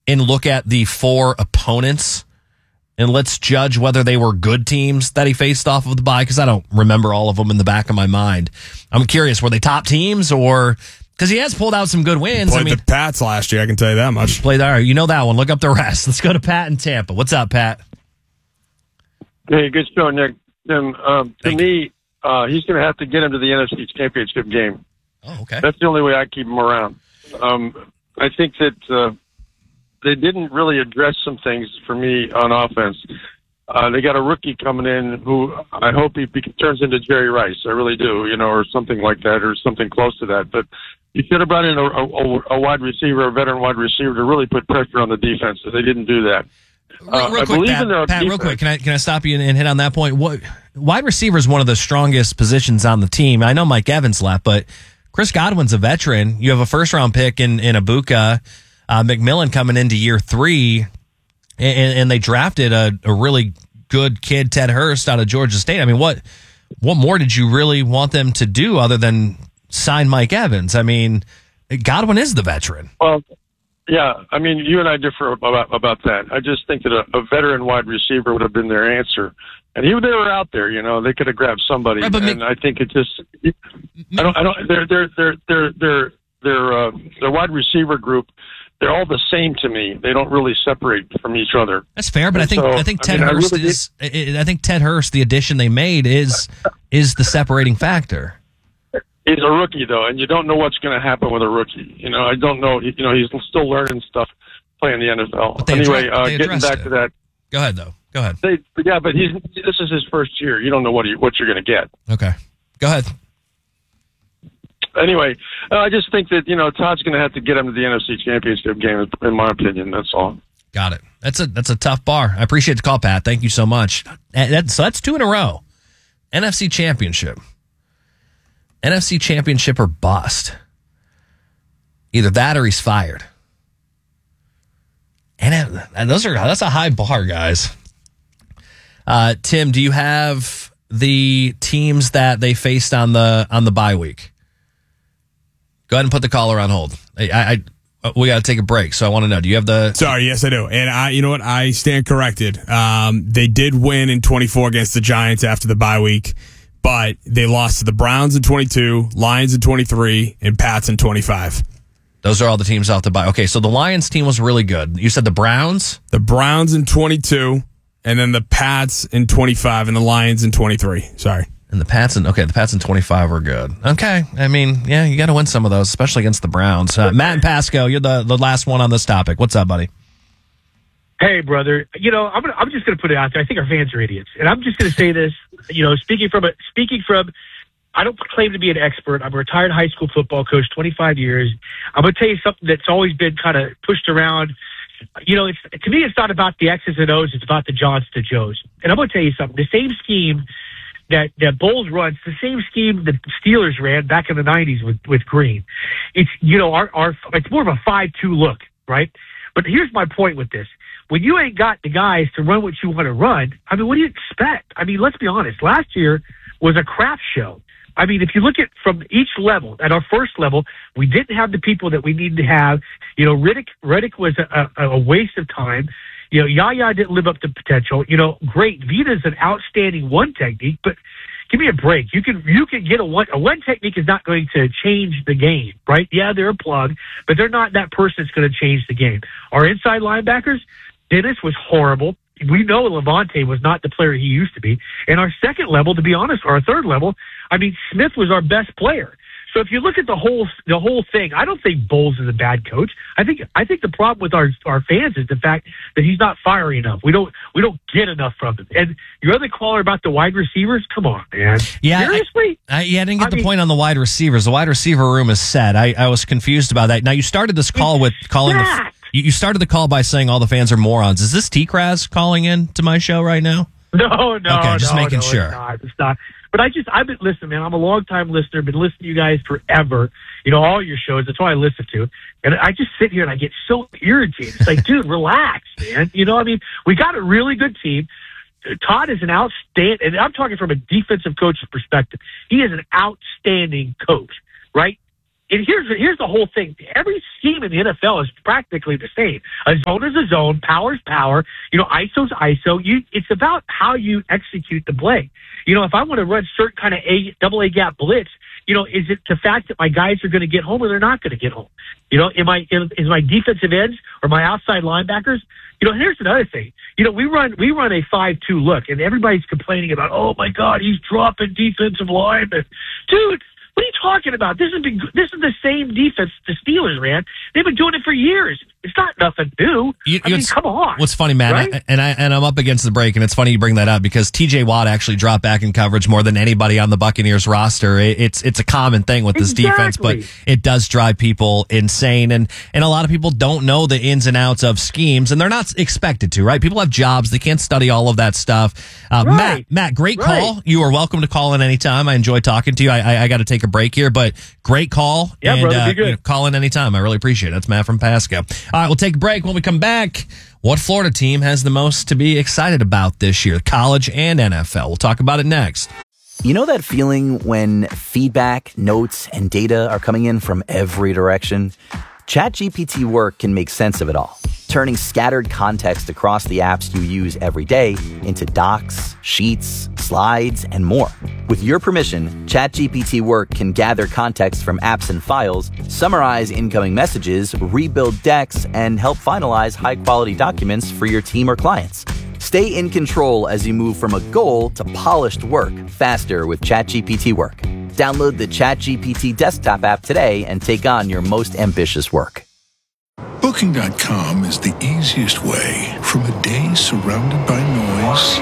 and look at the 4 opponents, and let's judge whether they were good teams that he faced off of the bye, because I don't remember all of them in the back of my mind. I'm curious, were they top teams, or because he has pulled out some good wins? Played the Pats last year, I can tell you that much. Played all right, you know that one. Look up the rest. Let's go to Pat in Tampa. What's up, Pat? Hey, good show, Nick. To me, he's going to have to get him to the NFC Championship game. Oh, okay. That's the only way I keep him around. I think that they didn't really address some things for me on offense. They got a rookie coming in who I hope he turns into Jerry Rice. I really do, or something like that, or something close to that. But you should have brought in a wide receiver, a veteran wide receiver, to really put pressure on the defense. They didn't do that. Real quick, Pat, real quick, can I stop you and hit on that point? Wide receiver is one of the strongest positions on the team. I know Mike Evans left, but Chris Godwin's a veteran. You have a first-round pick in Ibuka. McMillan coming into year 3, and they drafted a really good kid, Ted Hurst, out of Georgia State. I mean, what more did you really want them to do other than sign Mike Evans? I mean, Godwin is the veteran. Well, yeah, I mean, you and I differ about that. I just think that a veteran wide receiver would have been their answer. And they were out there, they could have grabbed somebody. Right, and I think it just, their wide receiver group, they're all the same to me. They don't really separate from each other. That's fair, but I think Ted Hurst I think Ted Hurst, the addition they made, is the separating factor. He's a rookie, though, and you don't know what's going to happen with a rookie. I don't know. He's still learning stuff playing the NFL. Anyway, getting back to that. Go ahead, though. Go ahead. But this is his first year. You don't know what you're going to get. Okay. Go ahead. Anyway, I just think that, Todd's going to have to get him to the NFC Championship game, in my opinion. That's all. Got it. That's a tough bar. I appreciate the call, Pat. Thank you so much. So that's 2 in a row. NFC Championship. NFC Championship or bust. Either that or he's fired. And that's a high bar, guys. Tim, do you have the teams that they faced on the bye week? Go ahead and put the caller on hold. We got to take a break, so I want to know. Do you have the? Sorry, yes, I do. And you know what? I stand corrected. They did win in 24 against the Giants after the bye week, but they lost to the Browns in 22, Lions in 23, and Pats in 25. Those are all the teams off the bye. Okay, so the Lions team was really good. You said the Browns? The Browns in 22, and then the Pats in 25, and the Lions in 23. Sorry. And the Pats in 25 were good. Okay. I mean, yeah, you got to win some of those, especially against the Browns. Matt and Pasco, you're the last one on this topic. What's up, buddy? Hey, brother. I'm just going to put it out there. I think our fans are idiots. And I'm just going to say this, speaking from, I don't claim to be an expert. I'm a retired high school football coach, 25 years. I'm going to tell you something that's always been kind of pushed around. To me, it's not about the X's and O's. It's about the Johns to Joes. And I'm going to tell you something. The same scheme that Bowles runs, the same scheme that the Steelers ran back in the 90s with Green. It's, it's more of a 5-2 look, right? But here's my point with this. When you ain't got the guys to run what you want to run, I mean, what do you expect? I mean, let's be honest. Last year was a crap show. I mean, if you look at from each level, at our first level, we didn't have the people that we needed to have. Riddick was a waste of time. Yaya didn't live up to potential. Great. Vita's an outstanding one technique, but give me a break. You can get a one technique is not going to change the game, right? Yeah, they're a plug, but they're not that person that's going to change the game. Our inside linebackers, Dennis was horrible. We know Levante was not the player he used to be. And our second level, to be honest, or our third level, I mean, Smith was our best player. So if you look at the whole thing, I don't think Bowles is a bad coach. I think the problem with our fans is the fact that he's not firing enough. We don't get enough from him. And your other caller about the wide receivers, come on, man. Yeah, seriously? I didn't get the point on the wide receivers. The wide receiver room is set. I was confused about that. Now you started this call with calling you started the call by saying all the fans are morons. Is this T-Kraz calling in to my show right now? No. Okay, just making sure. It's not. But I've been listening, man. I'm a long-time listener. Been listening to you guys forever. All your shows. That's all I listen to. And I just sit here and I get so irritated. It's like, dude, relax, man. We got a really good team. Todd is an outstanding, and I'm talking from a defensive coach's perspective. He is an outstanding coach, right? And here's the whole thing. Every scheme in the NFL is practically the same. A zone is a zone, power is power. ISO's ISO. It's about how you execute the play. If I want to run certain kind of double A gap blitz, is it the fact that my guys are going to get home or they're not going to get home? Is my defensive ends or my outside linebackers? Here's another thing. We run a 5-2 look, and everybody's complaining about, oh my God, he's dropping defensive linemen. Dude, what are you talking about? This is the same defense the Steelers ran. They've been doing it for years. It's not nothing new. Come on. What's funny, Matt, right? and I'm up against the break, and it's funny you bring that up because T.J. Watt actually dropped back in coverage more than anybody on the Buccaneers roster. It's a common thing with this defense, but it does drive people insane, and a lot of people don't know the ins and outs of schemes, and they're not expected to, right? People have jobs. They can't study all of that stuff. Right. Matt, great call. You are welcome to call in anytime. I enjoy talking to you. I got to take a break here, but great call. Yeah, and, brother, be good. Call in anytime. I really appreciate it. That's Matt from Pasco. All right, we'll take a break. When we come back, what Florida team has the most to be excited about this year, college and NFL? We'll talk about it next. You know that feeling when feedback, notes, and data are coming in from every direction? ChatGPT Work can make sense of it all, turning scattered context across the apps you use every day into docs, sheets, slides, and more. With your permission, ChatGPT Work can gather context from apps and files, summarize incoming messages, rebuild decks, and help finalize high-quality documents for your team or clients. Stay in control as you move from a goal to polished work faster with ChatGPT Work. Download the ChatGPT desktop app today and take on your most ambitious work. Booking.com is the easiest way from a day surrounded by noise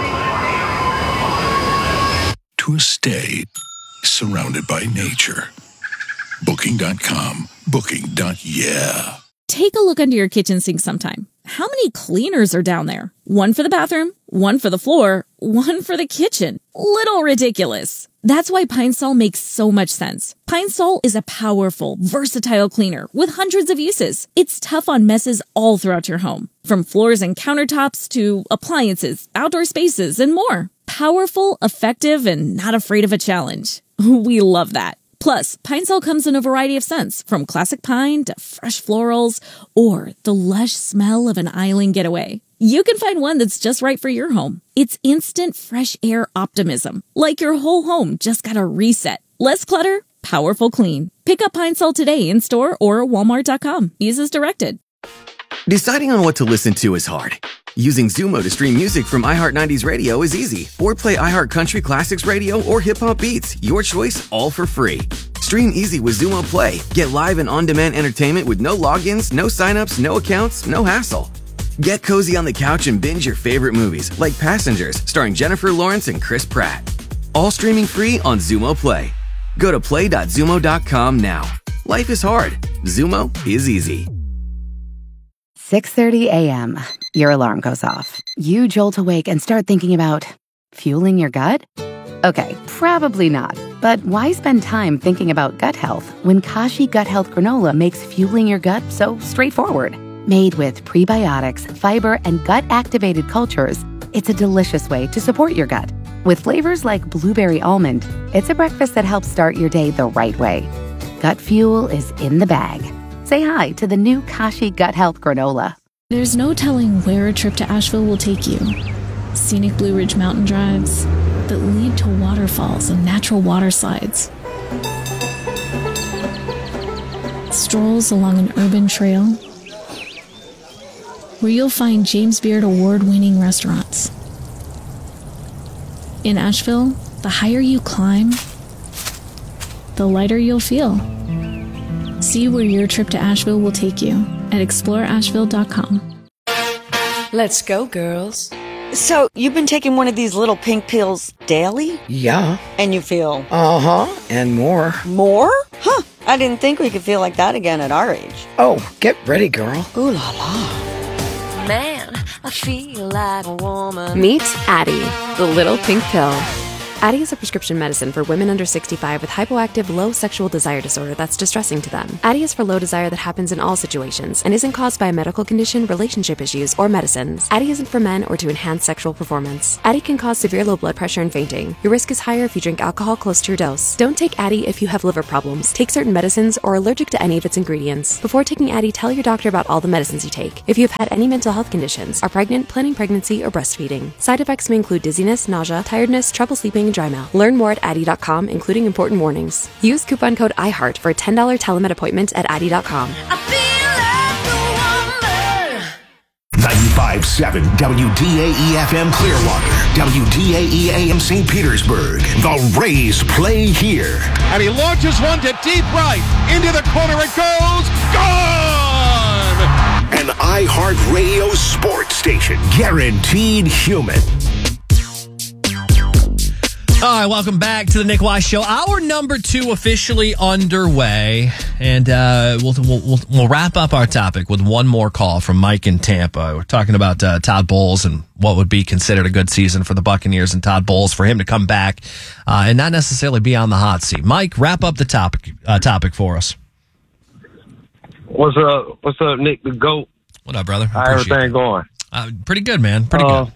to a stay surrounded by nature. Booking.com. Booking.yeah. Take a look under your kitchen sink sometime. How many cleaners are down there? One for the bathroom, one for the floor, one for the kitchen. Little ridiculous. That's why Pine Sol makes so much sense. Pine Sol is a powerful, versatile cleaner with hundreds of uses. It's tough on messes all throughout your home, from floors and countertops to appliances, outdoor spaces, and more. Powerful, effective, and not afraid of a challenge. We love that. Plus, Pine Sol comes in a variety of scents, from classic pine to fresh florals, or the lush smell of an island getaway. You can find one that's just right for your home. It's instant fresh air optimism, like your whole home just got a reset. Less clutter, powerful clean. Pick up Pine Sol today in store or Walmart.com. Use as directed. Deciding on what to listen to is hard. Using Zumo to stream music from iHeart 90s Radio is easy. Or play iHeart Country Classics Radio or Hip Hop Beats. Your choice, all for free. Stream easy with Zumo Play. Get live and on-demand entertainment with no logins, no signups, no accounts, no hassle. Get cozy on the couch and binge your favorite movies, like Passengers, starring Jennifer Lawrence and Chris Pratt. All streaming free on Zumo Play. Go to play.zumo.com now. Life is hard. Zumo is easy. 6:30 a.m. Your alarm goes off. You jolt awake and start thinking about fueling your gut? Okay, probably not. But why spend time thinking about gut health when Kashi Gut Health Granola makes fueling your gut so straightforward? Made with prebiotics, fiber, and gut-activated cultures, it's a delicious way to support your gut. With flavors like blueberry almond, it's a breakfast that helps start your day the right way. Gut fuel is in the bag. Say hi to the new Kashi Gut Health Granola. There's no telling where a trip to Asheville will take you. Scenic Blue Ridge mountain drives that lead to waterfalls and natural water slides. Strolls along an urban trail where you'll find James Beard award-winning restaurants. In Asheville, the higher you climb, the lighter you'll feel. See where your trip to Asheville will take you at exploreasheville.com. Let's go, girls. So, you've been taking one of these little pink pills daily? Yeah. And you feel? Uh-huh, and more. More? Huh, I didn't think we could feel like that again at our age. Oh, get ready, girl. Ooh la la. Man, I feel like a woman. Meet Addie, the little pink pill. Addyi is a prescription medicine for women under 65 with hypoactive low sexual desire disorder that's distressing to them. Addyi is for low desire that happens in all situations and isn't caused by a medical condition, relationship issues, or medicines. Addyi isn't for men or to enhance sexual performance. Addyi can cause severe low blood pressure and fainting. Your risk is higher if you drink alcohol close to your dose. Don't take Addyi if you have liver problems, take certain medicines, or are allergic to any of its ingredients. Before taking Addyi, tell your doctor about all the medicines you take. If you have had any mental health conditions, are pregnant, planning pregnancy, or breastfeeding. Side effects may include dizziness, nausea, tiredness, trouble sleeping, and dry mouth. Learn more at Addyi.com, including important warnings. Use coupon code IHEART for a $10 telemed appointment at Addyi.com. 95.7 WDAE-FM Clearwater, WDAE-AM St. Petersburg. The Rays play here. And he launches one to deep right. Into the corner it goes. Gone! An iHeartRadio sports station. Guaranteed human. All right, welcome back to the Nick Wise Show. Hour number 2 officially underway, and we'll wrap up our topic with one more call from Mike in Tampa. We're talking about Todd Bowles and what would be considered a good season for the Buccaneers and Todd Bowles for him to come back and not necessarily be on the hot seat. Mike, wrap up the topic for us. What's up, Nick the GOAT? What up, brother? How everything going? Pretty good, man. Pretty good.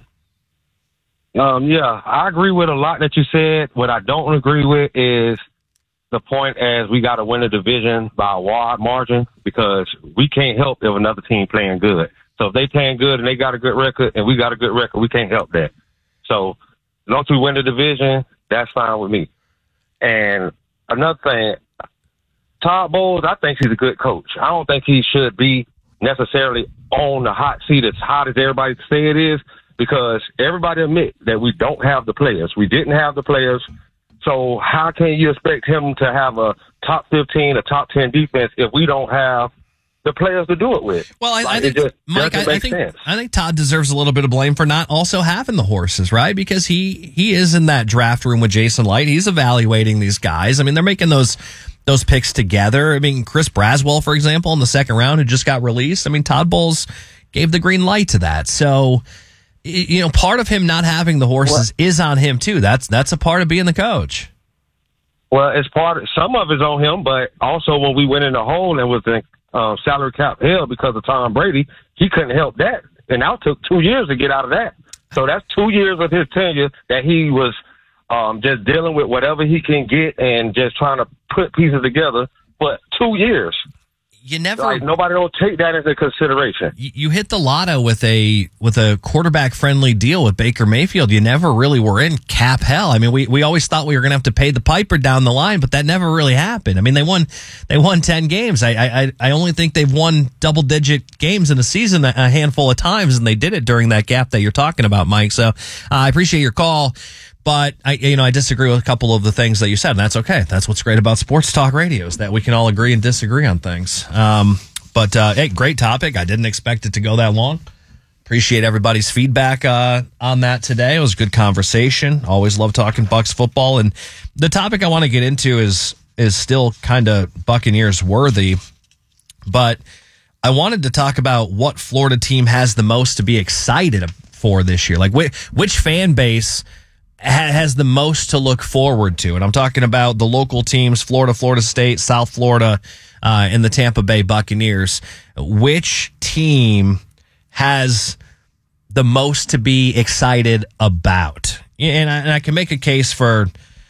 Yeah, I agree with a lot that you said. What I don't agree with is the point as we got to win the division by a wide margin because we can't help if another team playing good. So if they playing good and they got a good record and we got a good record, we can't help that. So once we win the division, that's fine with me. And another thing, Todd Bowles, I think he's a good coach. I don't think he should be necessarily on the hot seat as hot as everybody say it is. Because everybody admit that we don't have the players. We didn't have the players. So how can you expect him to have a top 15, a top 10 defense if we don't have the players to do it with? Well, I think Todd deserves a little bit of blame for not also having the horses, right? Because he is in that draft room with Jason Light. He's evaluating these guys. I mean, they're making those picks together. I mean, Chris Braswell, for example, in the second round who just got released. I mean, Todd Bowles gave the green light to that. So, you know, part of him not having the horses is on him too. That's a part of being the coach. Well, some of it's on him, but also when we went in the hole and was in salary cap hell because of Tom Brady, he couldn't help that. And now it took 2 years to get out of that. So that's 2 years of his tenure that he was just dealing with whatever he can get and just trying to put pieces together for 2 years. You never nobody don't take that into consideration. You hit the lotto with a quarterback friendly deal with Baker Mayfield. You never really were in cap hell. I mean, we always thought we were going to have to pay the piper down the line, but that never really happened. I mean, they won 10 games. I only think they've won double digit games in a season a handful of times, and they did it during that gap that you're talking about, Mike. So I appreciate your call. But I disagree with a couple of the things that you said, and that's okay. That's what's great about sports talk radio is that we can all agree and disagree on things. Hey, great topic. I didn't expect it to go that long. Appreciate everybody's feedback on that today. It was a good conversation. Always love talking Bucs football, and the topic I want to get into is still kind of Buccaneers worthy. But I wanted to talk about what Florida team has the most to be excited for this year. Like which fan base has the most to look forward to. And I'm talking about the local teams, Florida, Florida State, South Florida, and the Tampa Bay Buccaneers. Which team has the most to be excited about? And I can make a case for,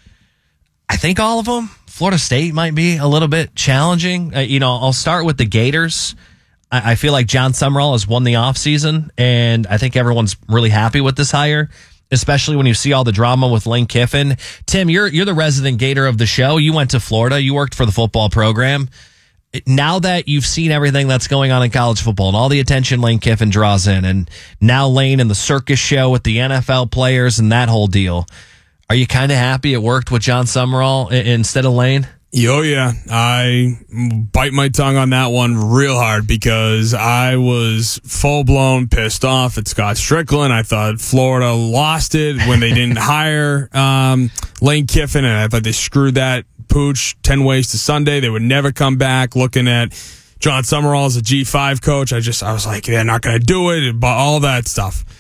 I think all of them. Florida State might be a little bit challenging. I'll start with the Gators. I feel like John Summerall has won the offseason, and I think everyone's really happy with this hire, especially when you see all the drama with Lane Kiffin. Tim, you're the resident Gator of the show. You went to Florida. You worked for the football program. Now that you've seen everything that's going on in college football and all the attention Lane Kiffin draws in, and now Lane and the circus show with the NFL players and that whole deal, are you kind of happy it worked with John Summerall instead of Lane? Oh, yeah. I bite my tongue on that one real hard because I was full-blown pissed off at Scott Strickland. I thought Florida lost it when they didn't hire Lane Kiffin, and I thought they screwed that pooch 10 ways to Sunday. They would never come back. Looking at John Summerall as a G5 coach, I was like, they're not going to do it, all that stuff.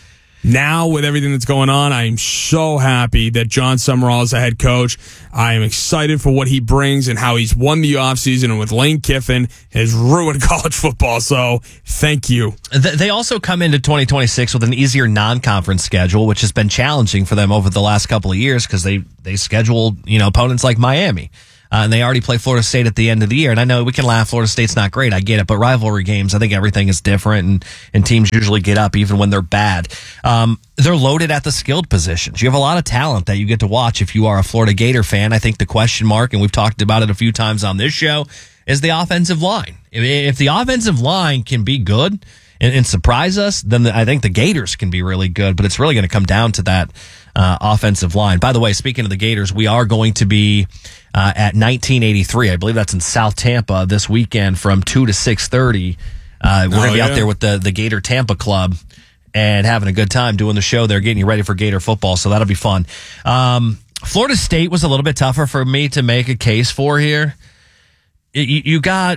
Now, with everything that's going on, I am so happy that John Summerall is the head coach. I am excited for what he brings and how he's won the offseason, and with Lane Kiffin has ruined college football. So thank you. They also come into 2026 with an easier non-conference schedule, which has been challenging for them over the last couple of years because they scheduled opponents like Miami. And they already play Florida State at the end of the year. And I know we can laugh, Florida State's not great. I get it. But rivalry games, I think everything is different, and teams usually get up even when they're bad. They're loaded at the skilled positions. You have a lot of talent that you get to watch if you are a Florida Gator fan. I think the question mark, and we've talked about it a few times on this show, is the offensive line. If the offensive line can be good and surprise us, then I think the Gators can be really good. But it's really going to come down to that offensive line. By the way, speaking of the Gators, we are going to be at 1983. I believe that's in South Tampa this weekend from 2 to 6:30. We're going to be out there with the Gator Tampa Club and having a good time doing the show there, getting you ready for Gator football. So that'll be fun. Florida State was a little bit tougher for me to make a case for here. You got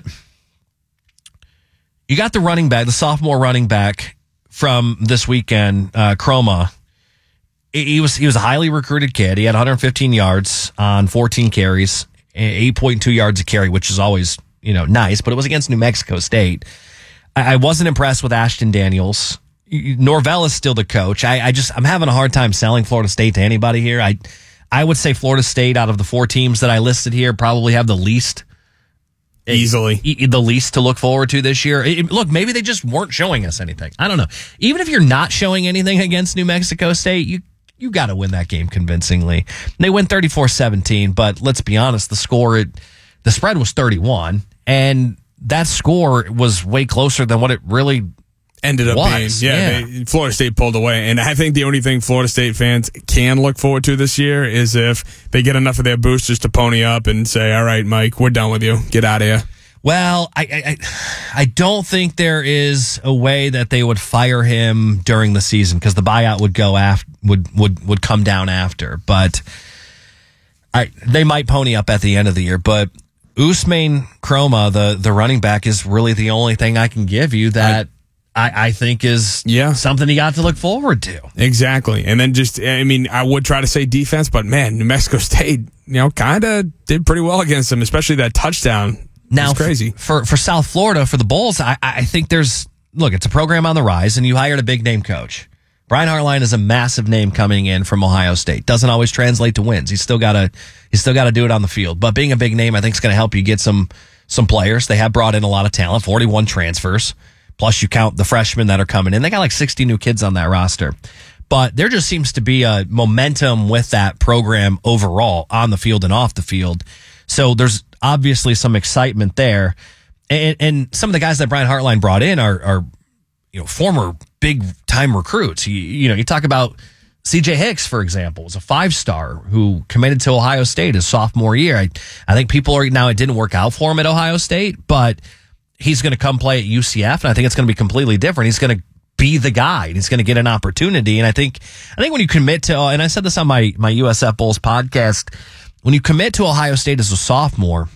the running back, the sophomore running back from this weekend, Chroma. He was a highly recruited kid. He had 115 yards on 14 carries, 8.2 yards a carry, which is always nice. But it was against New Mexico State. I wasn't impressed with Ashton Daniels. Norvell is still the coach. I'm having a hard time selling Florida State to anybody here. I would say Florida State, out of the 4 teams that I listed here, probably have the least. Easily. The least to look forward to this year. Look, maybe they just weren't showing us anything. I don't know. Even if you're not showing anything against New Mexico State, you got to win that game convincingly. They win 34-17, but let's be honest, the spread was 31, and that score was way closer than what it really ended up being. Yeah. Florida State pulled away, and I think the only thing Florida State fans can look forward to this year is if they get enough of their boosters to pony up and say, all right, Mike, we're done with you. Get out of here. Well, I don't think there is a way that they would fire him during the season because the buyout would go after, would come down after. But they might pony up at the end of the year. But Usman Chroma, the running back, is really the only thing I can give you that I think is something you got to look forward to. Exactly. And then I would try to say defense, but man, New Mexico State, kind of did pretty well against them, especially that touchdown. Now, it's crazy. For South Florida, for the Bulls, I think it's a program on the rise, and you hired a big name coach. Brian Hartline is a massive name coming in from Ohio State. Doesn't always translate to wins. He's still got to do it on the field. But being a big name, I think, is going to help you get some players. They have brought in a lot of talent, 41 transfers. Plus, you count the freshmen that are coming in. They got like 60 new kids on that roster. But there just seems to be a momentum with that program overall on the field and off the field. So there's obviously some excitement there. And some of the guys that Brian Hartline brought in are former big-time recruits. You talk about C.J. Hicks, for example, was a 5-star who committed to Ohio State his sophomore year. I think people are now, it didn't work out for him at Ohio State, but he's going to come play at UCF, and I think it's going to be completely different. He's going to be the guy, and he's going to get an opportunity. And I think when you commit to, and I said this on my USF Bulls podcast, when you commit to Ohio State as a sophomore,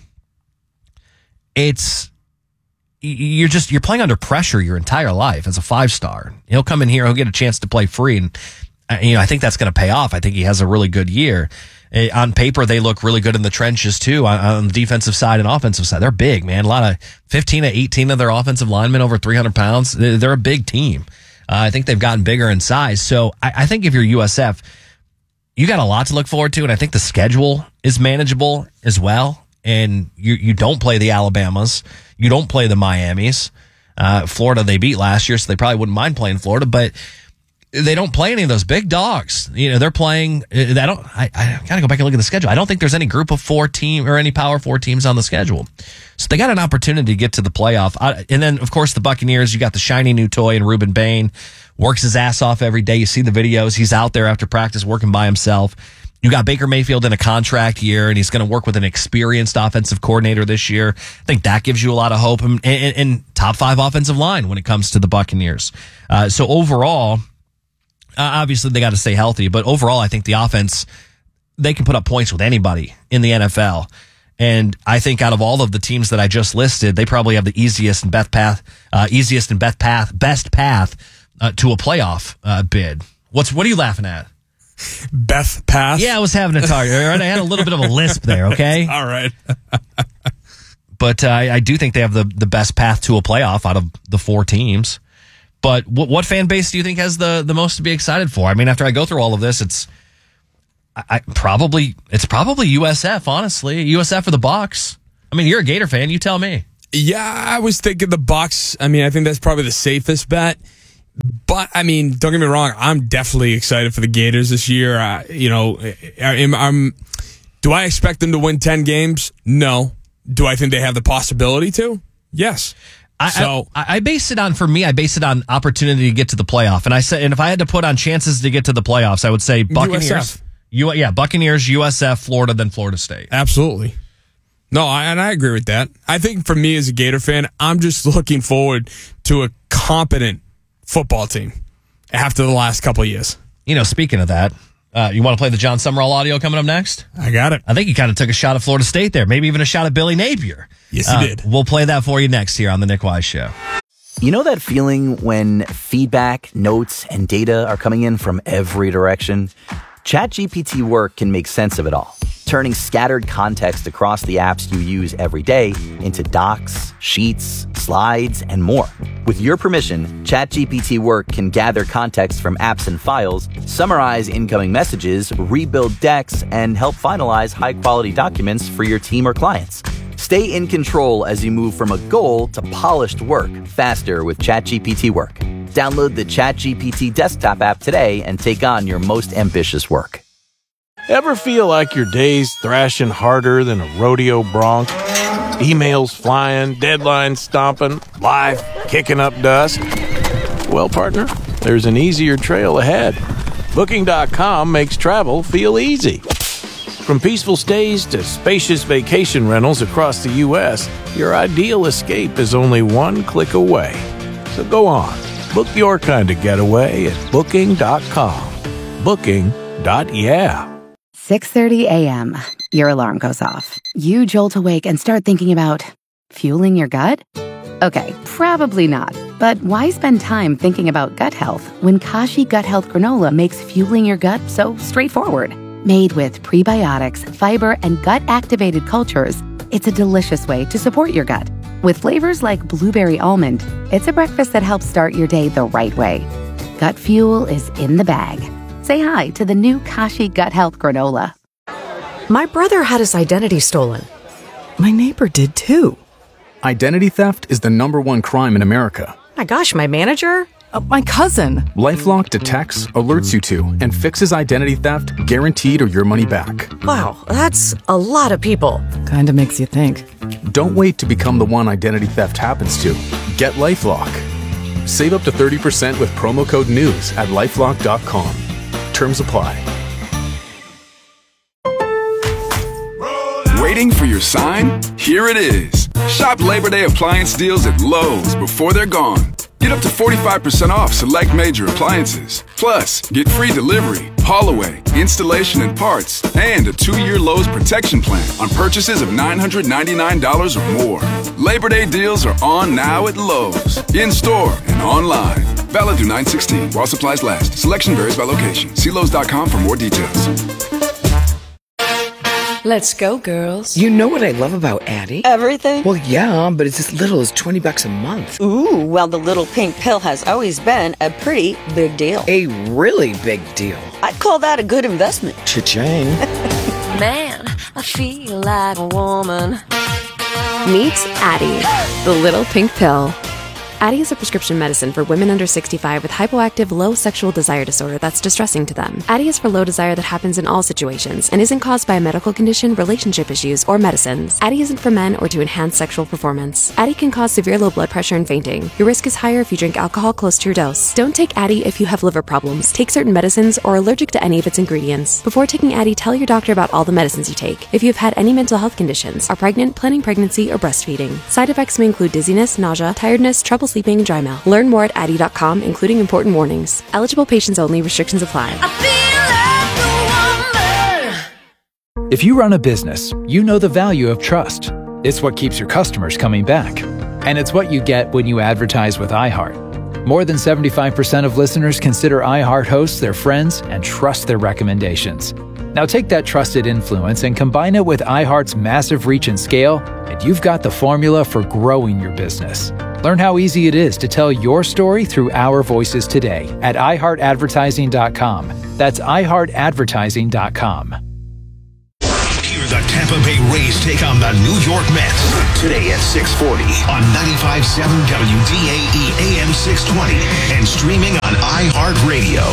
you're playing under pressure your entire life as a 5-star. He'll come in here, he'll get a chance to play free, and I think that's going to pay off. I think he has a really good year. On paper, they look really good in the trenches too, on the defensive side and offensive side. They're big, man. A lot of 15 to 18 of their offensive linemen over 300 pounds. They're a big team. I think they've gotten bigger in size. So I think if you're USF, you got a lot to look forward to, and I think the schedule is manageable as well. And you don't play the Alabamas. You don't play the Miamis. Florida, they beat last year, so they probably wouldn't mind playing Florida, but they don't play any of those big dogs. They're playing. I got to go back and look at the schedule. I don't think there's any group of 4 team or any Power 4 teams on the schedule. So they got an opportunity to get to the playoff. And then, of course, the Buccaneers, you got the shiny new toy in Ruben Bain. Works his ass off every day. You see the videos. He's out there after practice working by himself. You got Baker Mayfield in a contract year, and he's going to work with an experienced offensive coordinator this year. I think that gives you a lot of hope. And top 5 offensive line when it comes to the Buccaneers. So overall, obviously they got to stay healthy, but overall I think the offense, they can put up points with anybody in the NFL. And I think out of all of the teams that I just listed, they probably have the easiest and best path to a playoff bid. What are you laughing at? Beth Path? Yeah, I was having a target. All right? I had a little bit of a lisp there, okay? All right. But I do think they have the best path to a playoff out of the 4 teams. But what fan base do you think has the most to be excited for? I mean, after I go through all of this, it's probably USF, honestly. USF or the Bucs. I mean, you're a Gator fan. You tell me. Yeah, I was thinking the Bucs. I mean, I think that's probably the safest bet. But, I mean, don't get me wrong. I'm definitely excited for the Gators this year. Do I expect them to win 10 games? No. Do I think they have the possibility to? Yes. I base it on opportunity to get to the playoff. And I said, and if I had to put on chances to get to the playoffs, I would say Buccaneers. Buccaneers, USF, Florida, then Florida State. Absolutely. No, I agree with that. I think for me as a Gator fan, I'm just looking forward to a competent football team after the last couple of years. Speaking of that, you want to play the John Summerall audio coming up next? I got it. I think he kind of took a shot at Florida State there, maybe even a shot at Billy Napier. Yes, he did. We'll play that for you next here on the Nick Wise Show. You know that feeling when feedback, notes, and data are coming in from every direction? ChatGPT Work can make sense of it all, turning scattered context across the apps you use every day into docs, sheets, slides, and more. With your permission, ChatGPT Work can gather context from apps and files, summarize incoming messages, rebuild decks, and help finalize high-quality documents for your team or clients. Stay in control as you move from a goal to polished work faster with ChatGPT Work. Download the ChatGPT desktop app today and take on your most ambitious work. Ever feel like your day's thrashing harder than a rodeo bronc? Emails flying, deadlines stomping, life kicking up dust? Well, partner, there's an easier trail ahead. Booking.com makes travel feel easy. From peaceful stays to spacious vacation rentals across the U.S., your ideal escape is only one click away. So go on, book your kind of getaway at Booking.com. Booking.yeah. 6:30 a.m. Your alarm goes off. You jolt awake and start thinking about fueling your gut? Okay, probably not. But why spend time thinking about gut health when Kashi Gut Health Granola makes fueling your gut so straightforward? Made with prebiotics, fiber, and gut-activated cultures, it's a delicious way to support your gut. With flavors like blueberry almond, it's a breakfast that helps start your day the right way. Gut fuel is in the bag. Say hi to the new Kashi Gut Health Granola. My brother had his identity stolen. My neighbor did too. Identity theft is the #1 crime in America. My gosh, my manager? My cousin. LifeLock detects, alerts you to, and fixes identity theft guaranteed or your money back. Wow, that's a lot of people. Kinda makes you think. Don't wait to become the one identity theft happens to. Get LifeLock. Save up to 30% with promo code NEWS at LifeLock.com. Terms apply. Waiting for your sign? Here it is. Shop Labor Day appliance deals at Lowe's before they're gone. Get up to 45% off select major appliances. Plus, get free delivery, haul away, installation and parts, and a 2-year Lowe's protection plan on purchases of $999 or more. Labor Day deals are on now at Lowe's, in-store and online. Valid through 9/16 while supplies last. Selection varies by location. See Lowe's.com for more details. Let's go, girls. You know what I love about Addie? Everything? Well, yeah, but it's as little as $20 a month. Ooh, well, the little pink pill has always been a pretty big deal. A really big deal. I'd call that a good investment. Cha-ching. Man, I feel like a woman. Meet Addie, the little pink pill. Addie is a prescription medicine for women under 65 with hypoactive low sexual desire disorder that's distressing to them. Addie is for low desire that happens in all situations and isn't caused by a medical condition, relationship issues, or medicines. Addie isn't for men or to enhance sexual performance. Addie can cause severe low blood pressure and fainting. Your risk is higher if you drink alcohol close to your dose. Don't take Addie if you have liver problems, take certain medicines, or are allergic to any of its ingredients. Before taking Addie, tell your doctor about all the medicines you take. If you've had any mental health conditions, are pregnant, planning pregnancy, or breastfeeding. Side effects may include dizziness, nausea, tiredness, trouble sleeping, and dry mouth. Learn more at Addie.com, including important warnings. Eligible patients only. Restrictions apply. If you run a business, you know the value of trust. It's what keeps your customers coming back. And it's what you get when you advertise with iHeart. More than 75% of listeners consider iHeart hosts their friends and trust their recommendations. Now take that trusted influence and combine it with iHeart's massive reach and scale, and you've got the formula for growing your business. Learn how easy it is to tell your story through our voices today at iHeartAdvertising.com. That's iHeartAdvertising.com. Hear the Tampa Bay Rays take on the New York Mets today at 6:40 on 95.7 WDAE AM 620 and streaming on iHeartRadio.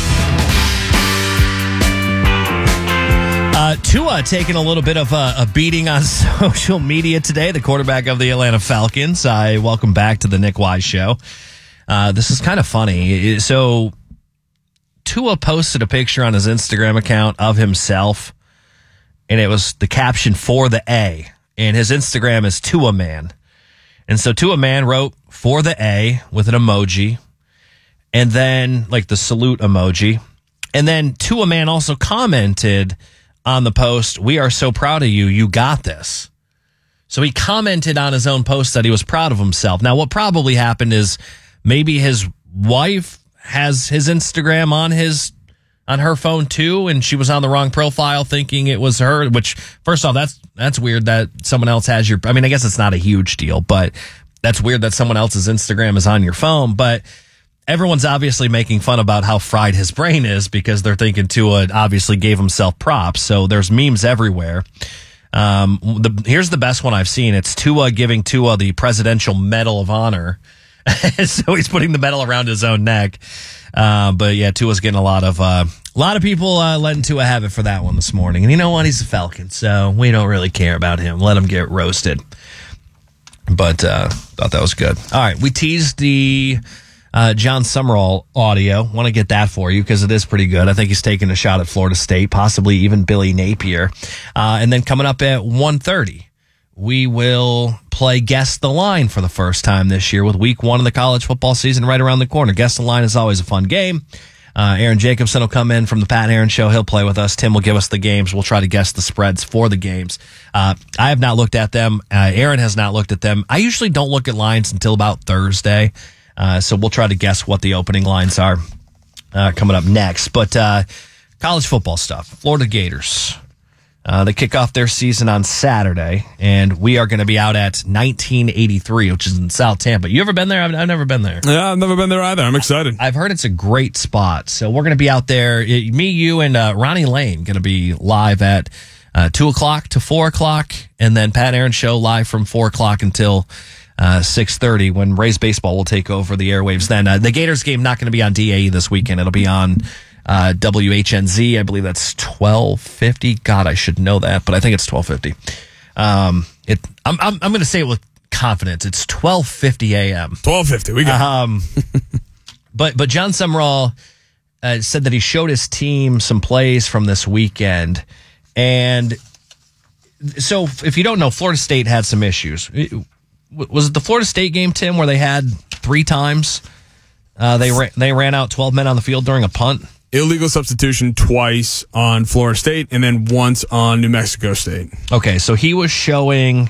Tua taking a little bit of a beating on social media today, the quarterback of the Atlanta Falcons. Welcome back to the Nick Wise Show. This is kind of funny. So Tua posted a picture on his Instagram account of himself, and it was the caption "For the A," and his Instagram is Tua Man. And so Tua Man wrote "For the A" with an emoji, and then like the salute emoji. And then Tua Man also commented on the post, "We are so proud of you. You got this." So he commented on his own post that he was proud of himself. Now, what probably happened is maybe his wife has his Instagram on her phone too, and she was on the wrong profile thinking it was her, which first off, that's weird that someone else has I mean, I guess it's not a huge deal, but that's weird that someone else's Instagram is on your phone. But everyone's obviously making fun about how fried his brain is because they're thinking Tua obviously gave himself props. So there's memes everywhere. Here's the best one I've seen. It's Tua giving Tua the Presidential Medal of Honor. So he's putting the medal around his own neck. But yeah, Tua's getting a lot of people letting Tua have it for that one this morning. And you know what? He's a Falcon, so we don't really care about him. Let him get roasted. But thought that was good. All right, we teased the John Summerall audio. Want to get that for you because it is pretty good. I think he's taking a shot at Florida State, possibly even Billy Napier. And then coming up at 1:30, we will play Guess the Line for the first time this year with week 1 of the college football season right around the corner. Guess the Line is always a fun game. Aaron Jacobson will come in from the Pat Aaron Show. He'll play with us. Tim will give us the games. We'll try to guess the spreads for the games. I have not looked at them. Aaron has not looked at them. I usually don't look at lines until about Thursday. So we'll try to guess what the opening lines are coming up next. But college football stuff. Florida Gators. They kick off their season on Saturday, and we are going to be out at 1983, which is in South Tampa. You ever been there? I've never been there. Yeah, I've never been there either. I'm excited. I've heard it's a great spot. So we're going to be out there. Me, you, and Ronnie Lane going to be live at 2 o'clock to 4 o'clock, and then Pat Aaron Show live from 4 o'clock until 6:30 when Rays baseball will take over the airwaves. Then the Gators game not going to be on DAE this weekend. It'll be on WHNZ. I believe that's 1250. God, I should know that, but I think it's 1250. I'm going to say it with confidence. It's 1250 a.m. 1250. We got. But John Summerall said that he showed his team some plays from this weekend, and so if you don't know, Florida State had some issues. Was it the Florida State game, Tim, where they had 3 times they ran out 12 men on the field during a punt? Illegal substitution twice on Florida State and then once on New Mexico State. Okay, so he was showing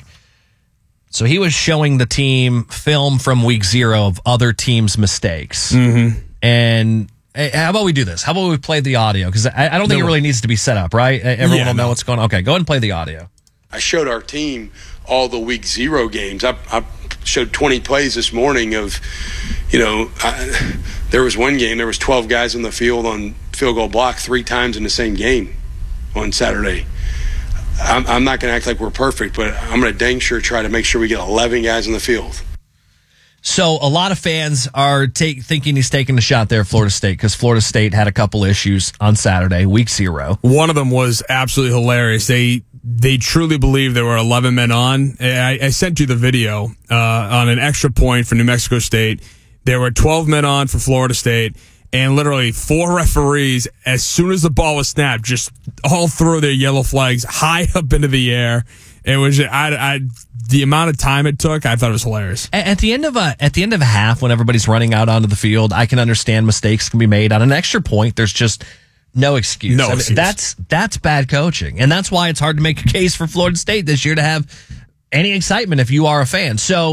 the team film from week 0 of other teams' mistakes. Mm-hmm. And how about we do this? How about we play the audio? Because I don't think it really needs to be set up, right? Everyone will know what's going on. Okay, go ahead and play the audio. I showed our team all the week 0 games. I showed 20 plays this morning of, there was one game, there was 12 guys on the field on field goal block 3 times in the same game on Saturday. I'm not going to act like we're perfect, but I'm going to dang sure try to make sure we get 11 guys on the field. So a lot of fans are thinking he's taking a shot there at Florida State because Florida State had a couple issues on Saturday, week 0. One of them was absolutely hilarious. They truly believe there were 11 men on. I sent you the video on an extra point for New Mexico State. There were 12 men on for Florida State, and literally 4 referees, as soon as the ball was snapped, just all threw their yellow flags high up into the air. It was the amount of time it took. I thought it was hilarious. At the end of a half, when everybody's running out onto the field, I can understand mistakes can be made. On an extra point, there's just no excuse. No excuse. That's bad coaching, and that's why it's hard to make a case for Florida State this year to have any excitement if you are a fan. So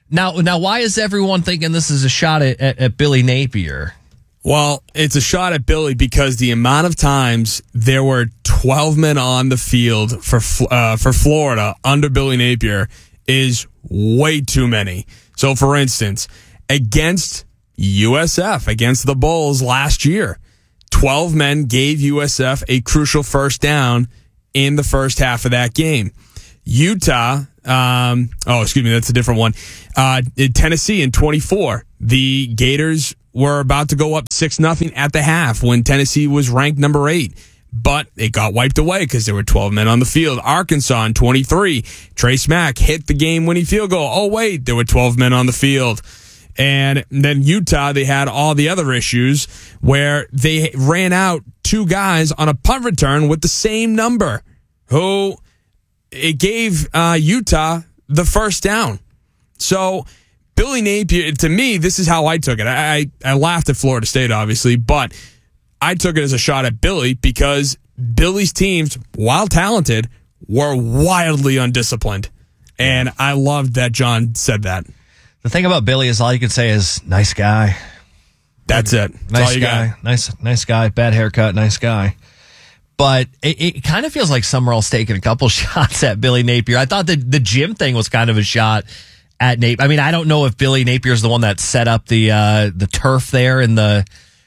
Now, why is everyone thinking this is a shot at Billy Napier? Well, it's a shot at Billy because the amount of times there were 12 men on the field for Florida under Billy Napier is way too many. So, for instance, against USF, against the Bulls last year, 12 men gave USF a crucial first down in the first half of that game. Utah, that's a different one. In Tennessee in 24, the Gators were about to go up 6-0 at the half when Tennessee was ranked number 8. But it got wiped away because there were 12 men on the field. Arkansas in 23, Trace Mack hit the game-winning field goal. Oh, wait, there were 12 men on the field. And then Utah, they had all the other issues where they ran out 2 guys on a punt return with the same number, who it gave Utah the first down. So Billy Napier, to me, this is how I took it. I laughed at Florida State, obviously, but I took it as a shot at Billy because Billy's teams, while talented, were wildly undisciplined. And I loved that John said that. The thing about Billy is all you can say is, nice guy. That's it. That's nice all you guy. got. Nice guy. Bad haircut, nice guy. But it kind of feels like Summerall's taking a couple shots at Billy Napier. I thought the gym thing was kind of a shot at Napier. I mean, I don't know if Billy Napier's the one that set up the turf there in the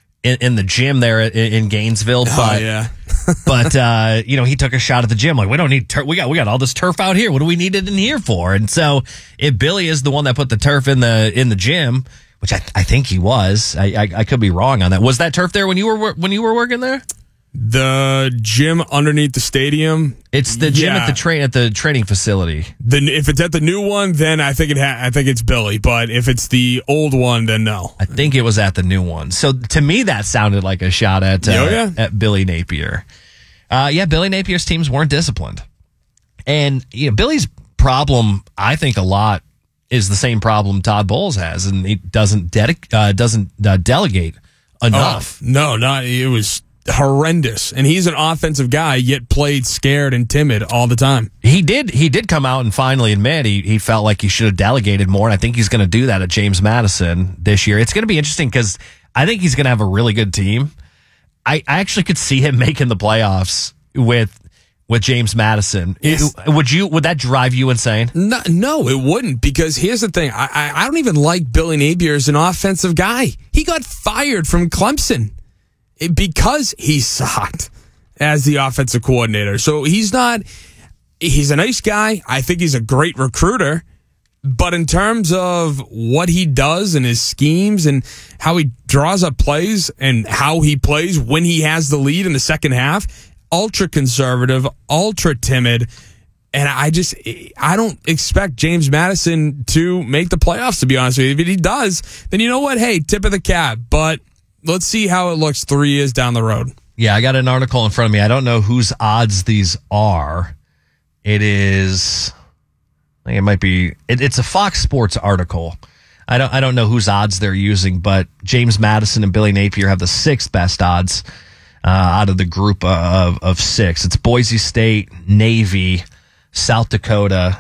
gym there in Gainesville. But, yeah. but he took a shot at the gym. Like, we don't need turf. We got all this turf out here. What do we need it in here for? And so if Billy is the one that put the turf in the gym, which I think he was, I could be wrong on that. Was that turf there when you were working there? The gym underneath the stadium. It's the gym at the training facility. If it's at the new one, then I think it's Billy. But if it's the old one, then no. I think it was at the new one. So to me, that sounded like a shot at Billy Napier. Billy Napier's teams weren't disciplined, and Billy's problem, I think, a lot is the same problem Todd Bowles has, and he doesn't delegate enough. It was horrendous, and he's an offensive guy yet played scared and timid all the time. He did come out and finally admit he felt like he should have delegated more, and I think he's going to do that at James Madison this year. It's going to be interesting because I think he's going to have a really good team. I actually could see him making the playoffs with James Madison. Yes. Would that drive you insane? No, it wouldn't, because here's the thing. I don't even like Billy Napier as an offensive guy. He got fired from Clemson because he sucked as the offensive coordinator. So he's a nice guy. I think he's a great recruiter. But in terms of what he does and his schemes and how he draws up plays and how he plays when he has the lead in the second half, ultra conservative, ultra timid. And I don't expect James Madison to make the playoffs, to be honest with you. If he does, then you know what? Hey, tip of the cap. But let's see how it looks 3 years down the road. Yeah, I got an article in front of me. I don't know whose odds these are. It is, I think it might be, it's a Fox Sports article. I don't know whose odds they're using, but James Madison and Billy Napier have the 6th best odds out of the group of 6. It's Boise State, Navy, North Dakota,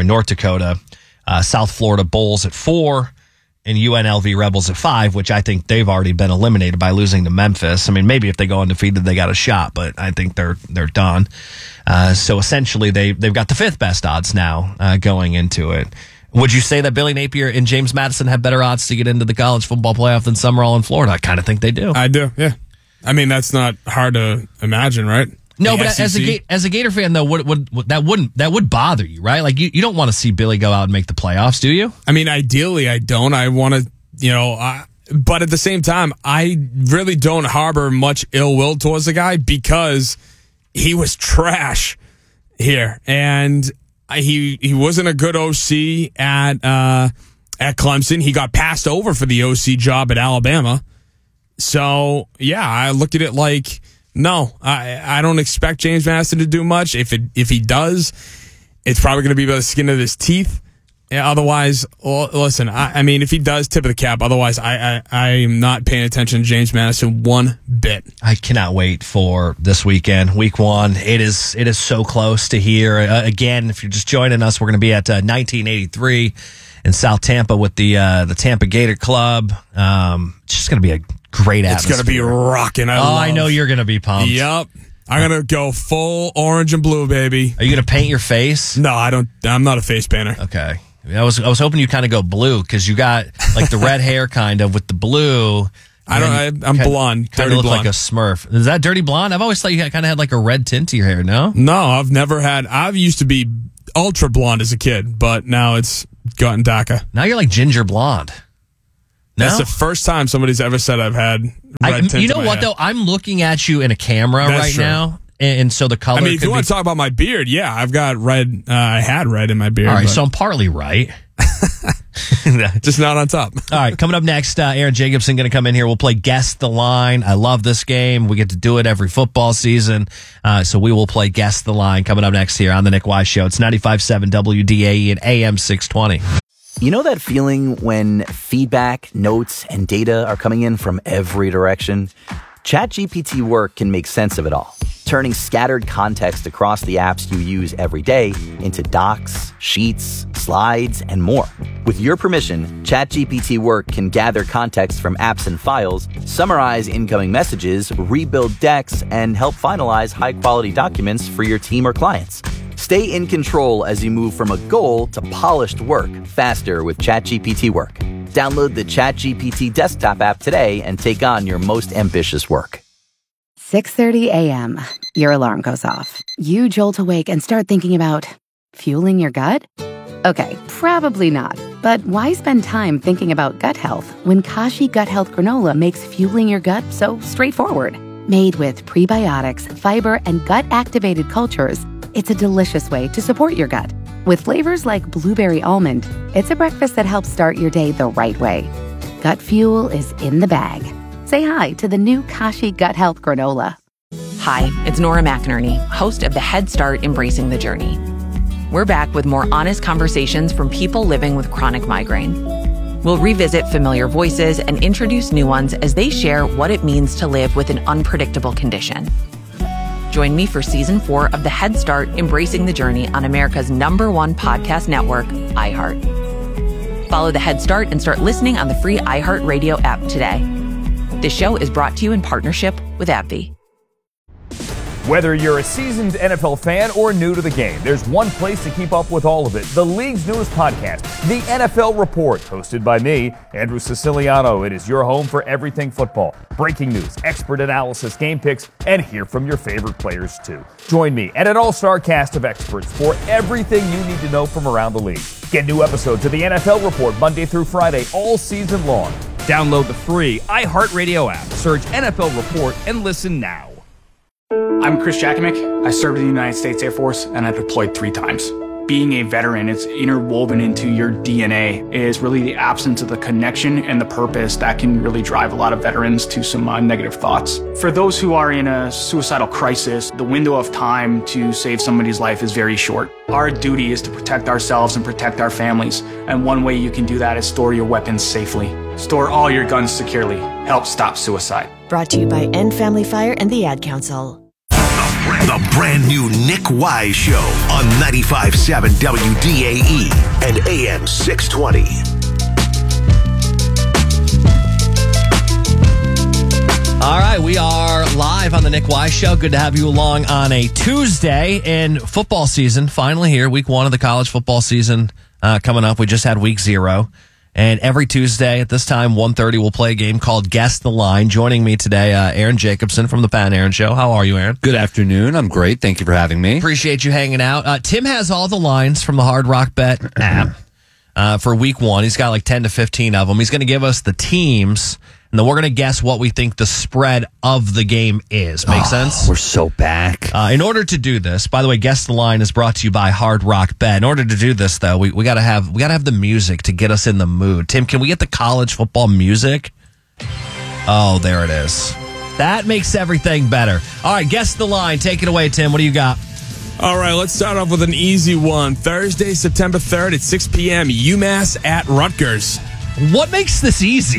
South Florida Bulls at 4, and UNLV Rebels at 5, which I think they've already been eliminated by losing to Memphis. I mean, maybe if they go undefeated, they got a shot, but I think they're done. So essentially, they've got the 5th best odds now going into it. Would you say that Billy Napier and James Madison have better odds to get into the college football playoff than Summerall in Florida? I kind of think they do. I do, yeah. I mean, that's not hard to imagine, right? No, but as a Gator fan, though, that would bother you, right? Like you don't want to see Billy go out and make the playoffs, do you? I mean, ideally, I don't. I want to, but at the same time, I really don't harbor much ill will towards the guy because he was trash here, and he wasn't a good OC at Clemson. He got passed over for the OC job at Alabama. So yeah, I looked at it like, no, I don't expect James Madison to do much. If he does, it's probably going to be by the skin of his teeth. Yeah, otherwise, listen, I mean, if he does, tip of the cap. Otherwise, I am not paying attention to James Madison one bit. I cannot wait for this weekend, week 1. It is so close to here. Again, if you're just joining us, we're going to be at 1983 in South Tampa with the Tampa Gator Club. It's just going to be a great atmosphere. It's going to be rocking. I know you're going to be pumped. Yep. I'm going to go full orange and blue, baby. Are you going to paint your face? No, I don't. I'm not a face painter. Okay. I was hoping you kind of go blue because you got like the red hair kind of with the blue. I'm blonde. Kind of look like a Smurf. Is that dirty blonde? I've always thought you kind of had like a red tint to your hair, no? No, I've never had. I've used to be ultra blonde as a kid, but now it's gotten darker. Now you're like ginger blonde. No? That's the first time somebody's ever said I've had red tint. You know what, though? I'm looking at you in a camera right now, and so the color. I mean, if you want to talk about my beard, yeah, I've got red. I had red in my beard. All right, so I'm partly right. Just not on top. All right, coming up next, Aaron Jacobson going to come in here. We'll play Guess the Line. I love this game. We get to do it every football season. So we will play Guess the Line coming up next here on The Nick Wise Show. It's 95.7 WDAE and AM 620. You know that feeling when feedback, notes, and data are coming in from every direction? ChatGPT Work can make sense of it all, turning scattered context across the apps you use every day into docs, sheets, slides, and more. With your permission, ChatGPT Work can gather context from apps and files, summarize incoming messages, rebuild decks, and help finalize high-quality documents for your team or clients. Stay in control as you move from a goal to polished work faster with ChatGPT Work. Download the ChatGPT desktop app today and take on your most ambitious work. 6:30 a.m. Your alarm goes off. You jolt awake and start thinking about fueling your gut? Okay, probably not. But why spend time thinking about gut health when Kashi Gut Health Granola makes fueling your gut so straightforward? Made with prebiotics, fiber, and gut-activated cultures, it's a delicious way to support your gut. With flavors like blueberry almond, it's a breakfast that helps start your day the right way. Gut fuel is in the bag. Say hi to the new Kashi Gut Health Granola. Hi, it's Nora McInerney, host of the Head Start Embracing the Journey. We're back with more honest conversations from people living with chronic migraine. We'll revisit familiar voices and introduce new ones as they share what it means to live with an unpredictable condition. Join me for Season 4 of the Head Start Embracing the Journey on America's #1 podcast network, iHeart. Follow the Head Start and start listening on the free iHeartRadio app today. This show is brought to you in partnership with AbbVie. Whether you're a seasoned NFL fan or new to the game, there's one place to keep up with all of it. The league's newest podcast, The NFL Report, hosted by me, Andrew Siciliano. It is your home for everything football. Breaking news, expert analysis, game picks, and hear from your favorite players too. Join me and an all-star cast of experts for everything you need to know from around the league. Get new episodes of The NFL Report Monday through Friday all season long. Download the free iHeartRadio app. Search NFL Report and listen now. I'm Chris Jakovic. I served in the United States Air Force and I deployed 3 times. Being a veteran, it's interwoven into your DNA. It is really the absence of the connection and the purpose that can really drive a lot of veterans to some negative thoughts. For those who are in a suicidal crisis, the window of time to save somebody's life is very short. Our duty is to protect ourselves and protect our families. And one way you can do that is store your weapons safely. Store all your guns securely. Help stop suicide. Brought to you by End Family Fire and the Ad Council. The brand new Nick Wise Show on 95.7 WDAE and AM 620. All right, we are live on the Nick Wise Show. Good to have you along on a Tuesday, and football season finally here. Week 1 of the college football season coming up. We just had week 0. And every Tuesday at this time, 1:30, we'll play a game called Guess the Line. Joining me today, Aaron Jacobson from the Pat and Aaron Show. How are you, Aaron? Good afternoon. I'm great. Thank you for having me. Appreciate you hanging out. Tim has all the lines from the Hard Rock Bet app for week 1. He's got like 10 to 15 of them. He's going to give us the teams, and then we're going to guess what we think the spread of the game is. Make sense? We're so back. In order to do this, by the way, Guess the Line is brought to you by Hard Rock Bet. In order to do this, though, we got to have the music to get us in the mood. Tim, can we get the college football music? Oh, there it is. That makes everything better. All right, Guess the Line. Take it away, Tim. What do you got? All right, let's start off with an easy one. Thursday, September 3rd at 6 p.m., UMass at Rutgers. What makes this easy?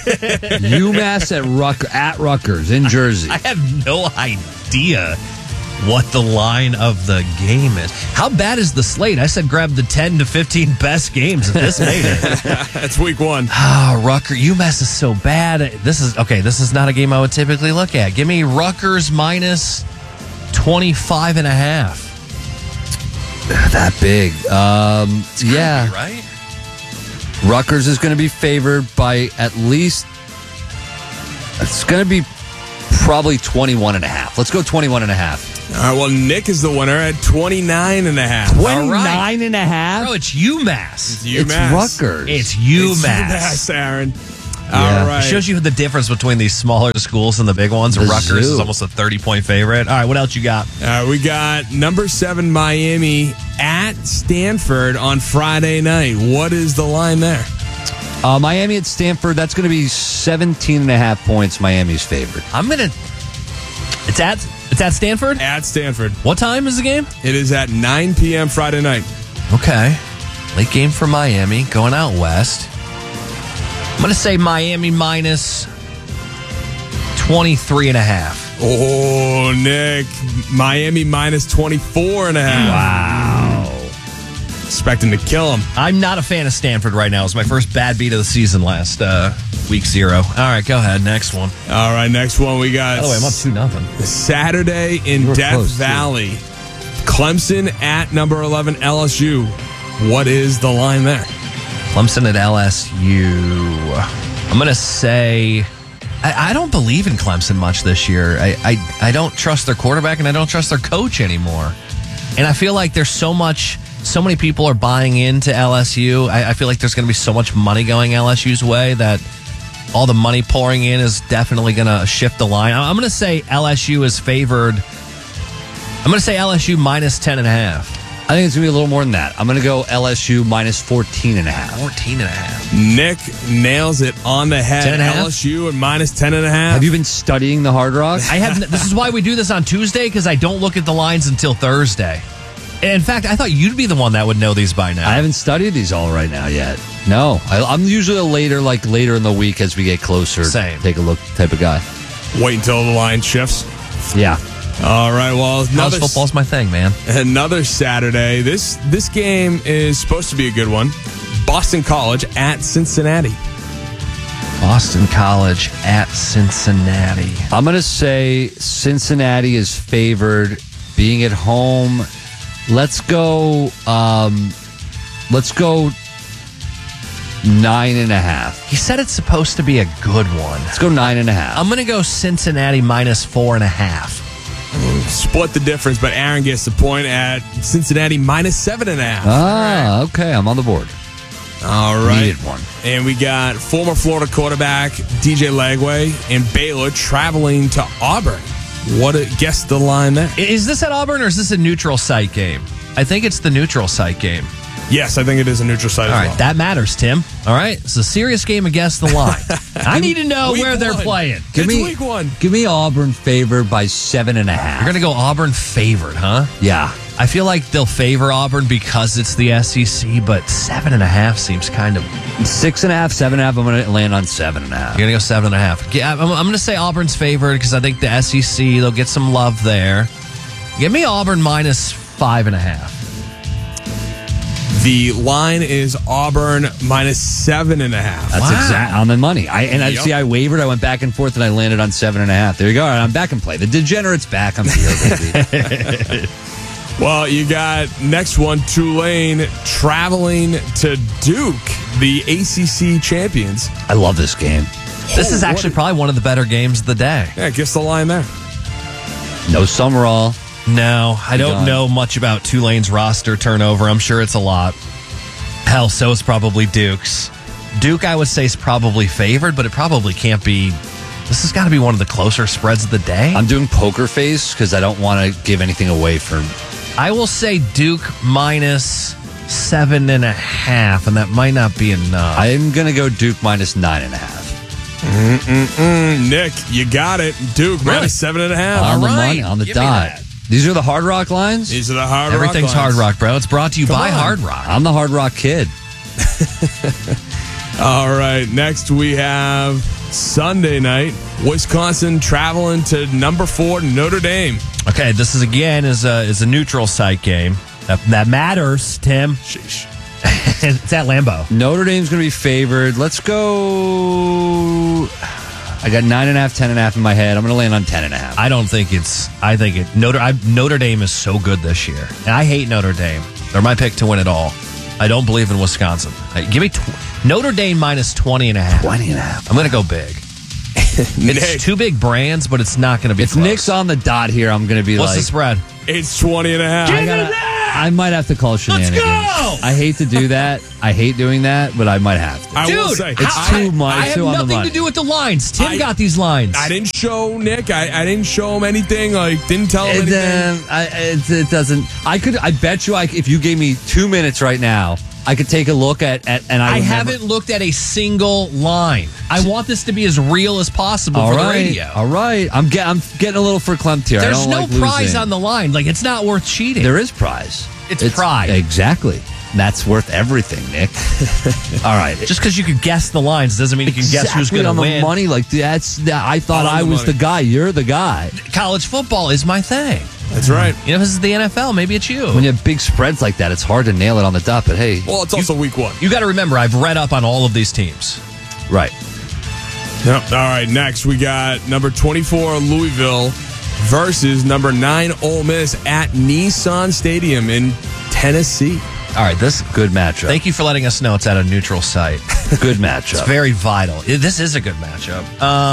UMass at Rutgers in Jersey. I have no idea. what the line of the game is. How bad is the slate? I said grab the 10 to 15 best games if this made it. That's week 1. Rutgers. UMass is so bad. This is not a game I would typically look at. Give me Rutgers minus 25.5. That big. Yeah. Right? Rutgers is going to be favored by at least, it's going to be probably 21.5. Let's go 21.5. All right, well, Nick is the winner at 29.5. 29.5? Bro, it's UMass. It's Rutgers. It's UMass. It's UMass, Aaron. Yeah. All right. It shows you the difference between these smaller schools and the big ones. The Rutgers zoo. is almost a 30-point favorite. All right, what else you got? We got number 7 Miami at Stanford on Friday night. What is the line there? Miami at Stanford, that's going to be 17.5 points. Miami's favored. It's at Stanford? At Stanford. What time is the game? It is at 9 p.m. Friday night. Okay. Late game for Miami, going out west. I'm going to say Miami minus 23.5. Oh, Nick. Miami minus 24.5. Wow. Expecting to kill him. I'm not a fan of Stanford right now. It was my first bad beat of the season last week 0. All right, go ahead. Next one. All right, next one we got. By the way, I'm up 2-0. Saturday in Death Valley. Clemson at number 11 LSU. What is the line there? Clemson at LSU. I'm going to say I don't believe in Clemson much this year. I don't trust their quarterback and I don't trust their coach anymore. And I feel like there's so many people are buying into LSU. I feel like there's going to be so much money going LSU's way that all the money pouring in is definitely going to shift the line. I'm going to say LSU is favored. I'm going to say LSU minus 10.5. I think it's going to be a little more than that. I'm going to go LSU minus 14.5. 14.5. Nick nails it on the head. 10.5? LSU at minus 10.5. Have you been studying the Hard Rock? I have. This is why we do this on Tuesday, because I don't look at the lines until Thursday. And in fact, I thought you'd be the one that would know these by now. I haven't studied these all right now yet. No. I'm usually later in the week as we get closer. Same. Take a look type of guy. Wait until the line shifts. Yeah. All right, well, college football's my thing, man. Another Saturday. This game is supposed to be a good one. Boston College at Cincinnati. Boston College at Cincinnati. I'm going to say Cincinnati is favored, being at home. Let's go 9.5. He said it's supposed to be a good one. Let's go 9.5. I'm going to go Cincinnati minus 4.5. Split the difference, but Aaron gets the point at Cincinnati minus 7.5. Ah, right. Okay. I'm on the board. All right. Needed one. And we got former Florida quarterback DJ Lagway and Baylor traveling to Auburn. Guess the line there. Is this at Auburn or is this a neutral site game? I think it's the neutral site game. Yes, I think it is a neutral site as well. All right, that matters, Tim. All right, it's a serious game against the line. I need to know where they're playing. Week 1. Give me Auburn favored by 7.5. You're going to go Auburn favored, huh? Yeah. I feel like they'll favor Auburn because it's the SEC, but 7.5 seems kind of 6.5, 7.5. I'm going to land on 7.5. You're going to go 7.5. Yeah, I'm going to say Auburn's favored because I think the SEC, they'll get some love there. Give me Auburn minus 5.5. The line is Auburn minus 7.5. That's exact on the money. I wavered. I went back and forth, and I landed on 7.5. There you go. All right, I'm back in play. The degenerate's back. I'm here, baby. Well, you got next one, Tulane traveling to Duke, the ACC champions. I love this game. This is actually probably one of the better games of the day. Yeah, guess the line there. No Summerall. No, I don't know much about Tulane's roster turnover. I'm sure it's a lot. Hell, so is probably Duke's. Duke, I would say, is probably favored, but it probably can't be. This has got to be one of the closer spreads of the day. I'm doing poker face because I don't want to give anything away from. I will say Duke minus 7.5, and that might not be enough. I'm going to go Duke minus 9.5. Nick, you got it. Duke minus 7.5. On the money, on the dot. These are the Hard Rock lines? These are the Hard Rock lines. Everything's Hard Rock, bro. It's brought to you by Hard Rock. I'm the Hard Rock kid. All right, next we have Sunday night. Wisconsin traveling to number 4 Notre Dame. Okay, this is a neutral site game. That matters, Tim. Sheesh. It's at Lambeau. Notre Dame's going to be favored. Let's go. I got 9.5, 10.5 in my head. I'm going to land on 10.5. I think Notre Dame is so good this year. And I hate Notre Dame. They're my pick to win it all. I don't believe in Wisconsin. Give me Notre Dame minus 20.5. 20.5. I'm going to go big. It's two big brands, but it's not going to be If close. Nick's on the dot here, I'm going to be What's the spread? It's 20.5. I might have to call shenanigans. Let's go! I hate to do that. I hate doing that, but I might have to. I will say, it's too much. I have too on the nothing money. to do with the lines. Tim got these lines. I didn't show Nick. I didn't show him anything. Didn't tell him anything. It doesn't. I bet you. If you gave me 2 minutes right now, I could take a look at and I haven't looked at a single line. I want this to be as real as possible all for right, the radio. All right. I'm getting a little verklempt here. There's I don't no like prize losing. on the line. Like, it's not worth cheating. There is prize. It's pride. Exactly. That's worth everything, Nick. All right. Just because you can guess the lines doesn't mean you can guess who's going to on win. The money, like I thought I was the guy. You're the guy. College football is my thing. That's right. You know, this is the NFL. Maybe it's you. When you have big spreads like that, it's hard to nail it on the dot. But hey, well, it's also week 1. You got to remember, I've read up on all of these teams. Right. Yep. All right. Next, we got number 24 Louisville versus number 9 Ole Miss at Nissan Stadium in Tennessee. All right, this good matchup. Thank you for letting us know it's at a neutral site. Good matchup. It's very vital. This is a good matchup.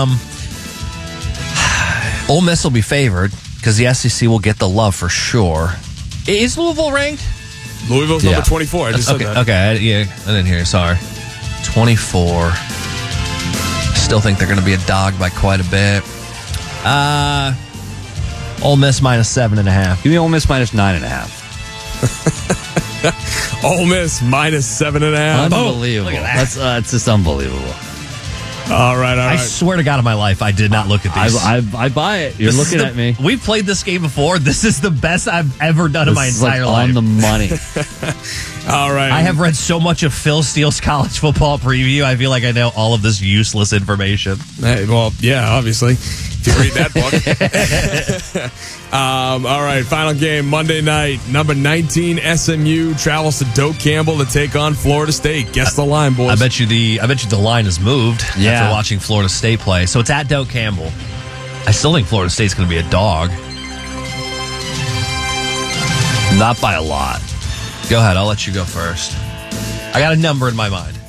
Ole Miss will be favored because the SEC will get the love for sure. Is Louisville ranked? Louisville's number 24. I just said that. Okay, I didn't hear you. Sorry. 24. Still think they're going to be a dog by quite a bit. Ole Miss minus 7.5. Give me Ole Miss minus 9.5. Ole Miss minus 7.5. Unbelievable. Look at that. That's just unbelievable. All right. I swear to God in my life, I did not look at these. I buy it. You're looking at me. We've played this game before. This is the best I've ever done in my entire life. On the money. All right. I have read so much of Phil Steele's college football preview. I feel like I know all of this useless information. Hey, well, yeah, obviously. If you read that book. All right, final game Monday night. Number 19 SMU travels to Doak Campbell to take on Florida State. Guess the line, boys. I bet you the line has moved after watching Florida State play. So it's at Doak Campbell. I still think Florida State's going to be a dog. Not by a lot. Go ahead. I'll let you go first. I got a number in my mind.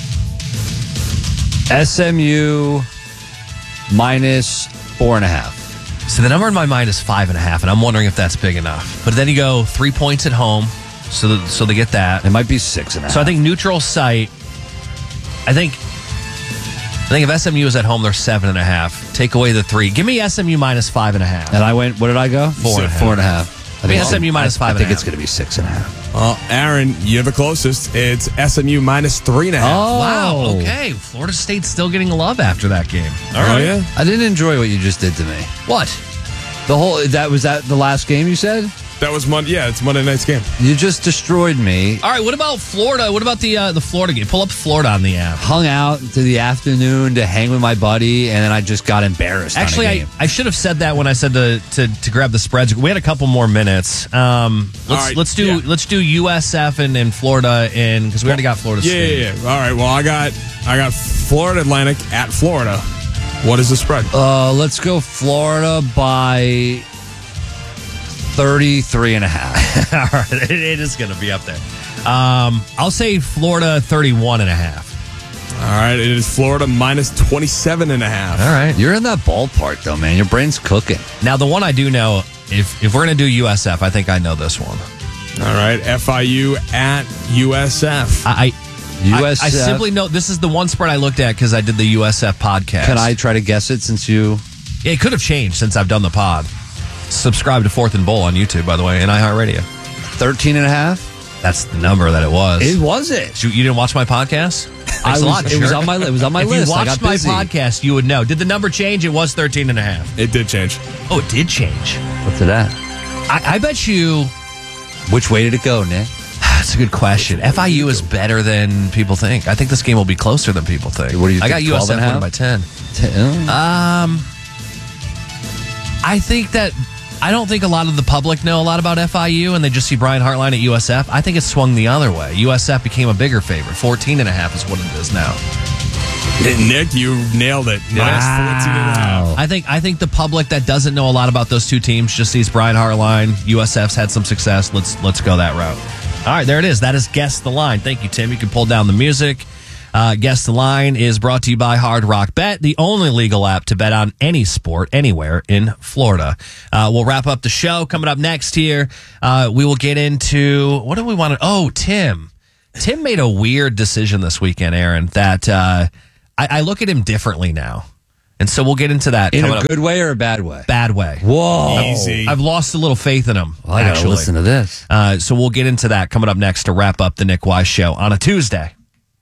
SMU minus 4.5. So the number in my mind is 5.5, and I'm wondering if that's big enough. But then you go 3 points at home, so they get that. It might be 6.5. So I think neutral site. I think if SMU is at home, they're 7.5. Take away the 3. Give me SMU minus 5.5. And I went. What did I go? 4.5. I think SMU minus 5.5. I think it's going to be 6.5. Well, Aaron, you're the closest. It's SMU minus 3.5. Oh, wow. Okay. Florida State's still getting love after that game. All right. Yeah. I didn't enjoy what you just did to me. What? Was that the last game you said? That was Monday. Yeah, it's Monday night's game. You just destroyed me. All right. What about Florida? What about the Florida game? Pull up Florida on the app. Hung out to the afternoon to hang with my buddy, and then I just got embarrassed. Actually, I should have said that when I said to grab the spreads. We had a couple more minutes. Let's do USF and Florida because we already got Florida State. Yeah. All right. Well, I got Florida Atlantic at Florida. What is the spread? Let's go Florida by 33.5. All right, it is going to be up there. I'll say Florida 31.5. All right, it is Florida minus 27.5. All right, you're in that ballpark though, man. Your brain's cooking. Now, the one I do know, if we're going to do USF, I think I know this one. All right, FIU at USF. I simply know this is the one spread I looked at because I did the USF podcast. Can I try to guess it since you? It could have changed since I've done the pod. Subscribe to Fourth and Bowl on YouTube, by the way, and iHeartRadio. 13.5. That's the number that it was. It was it. You didn't watch my podcast? It was on my list. If you watched my podcast, you would know. Did the number change? It was 13.5. It did change. Oh, it did change. What's it at? I bet you. Which way did it go, Nick? That's a good question. FIU is better than people think. I think this game will be closer than people think. What do you think? I got USF winning by 10. I think that I don't think a lot of the public know a lot about FIU, and they just see Brian Hartline at USF. I think it swung the other way. USF became a bigger favorite. 14.5 is what it is now. Nick, you nailed it. Wow. I think the public that doesn't know a lot about those two teams just sees Brian Hartline. USF's had some success. Let's go that route. All right, there it is. That is Guess the Line. Thank you, Tim. You can pull down the music. Guess the Line is brought to you by Hard Rock Bet, the only legal app to bet on any sport anywhere in Florida. We'll wrap up the show. Coming up next here, we will get into, what do we want to, Tim. Tim made a weird decision this weekend, Aaron, that I look at him differently now. And so we'll get into that. In a good way or a bad way? Bad way. Whoa. Easy. I've lost a little faith in him. Well, I gotta listen to this. So we'll get into that coming up next to wrap up the Nick Wise Show on a Tuesday.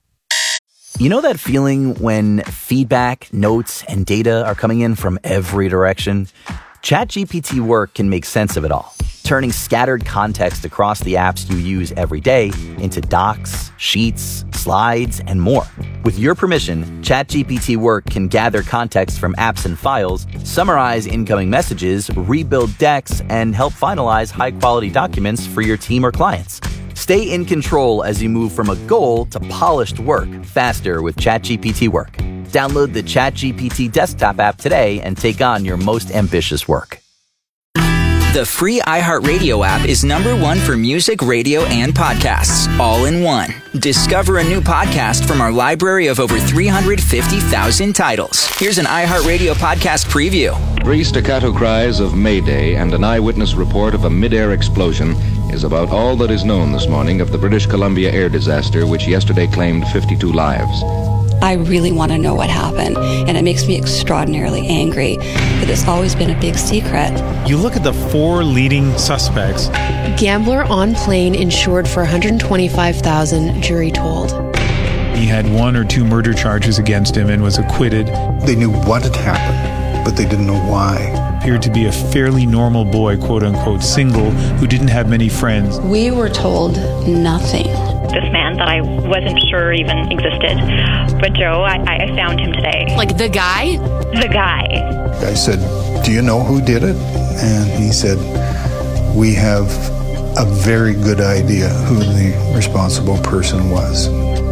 You know that feeling when feedback, notes, and data are coming in from every direction? ChatGPT Work can make sense of it all, turning scattered context across the apps you use every day into docs, sheets, slides, and more. With your permission, ChatGPT Work can gather context from apps and files, summarize incoming messages, rebuild decks, and help finalize high-quality documents for your team or clients. Stay in control as you move from a goal to polished work faster with ChatGPT Work. Download the ChatGPT desktop app today and take on your most ambitious work. The free iHeartRadio app is #1 for music, radio, and podcasts, all in one. Discover a new podcast from our library of over 350,000 titles. Here's an iHeartRadio podcast preview. 3 staccato cries of Mayday and an eyewitness report of a mid-air explosion is about all that is known this morning of the British Columbia air disaster, which yesterday claimed 52 lives. I really want to know what happened, and it makes me extraordinarily angry that it's always been a big secret. You look at the 4 leading suspects. Gambler on plane insured for $125,000, jury told. He had 1 or 2 murder charges against him and was acquitted. They knew what had happened, but they didn't know why. Appeared to be a fairly normal boy, quote unquote, single, who didn't have many friends. We were told nothing. This man that I wasn't sure even existed. But Joe, I found him today. Like the guy? The guy. I said, "Do you know who did it?" And he said, "We have a very good idea who the responsible person was."